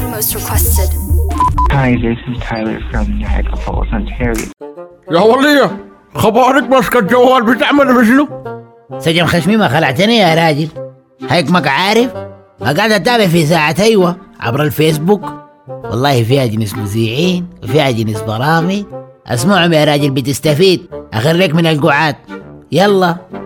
most requested. Hi, this is Tyler from Niagara Falls, Ontario. يا ولية خبارك ماسك الجوال بتعمل بشنو؟ سجن خشمي ما خلعتني يا راجل. هيك عارف قاعد اتابع في ساعة ايوه عبر الفيسبوك. والله فيها جنس مذيعين وفيها جنس برامج. اسمعهم يا راجل بتستفيد. اخرك من القعاد. يلا